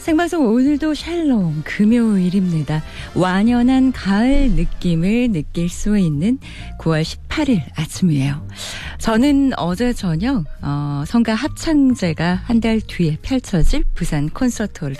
생방송 오늘도 샬롬 금요일입니다. 완연한 가을 느낌을 느낄 수 있는 9월 18일 아침이에요. 저는 어제 저녁 성가 합창제가 한 달 뒤에 펼쳐질 부산 콘서트홀을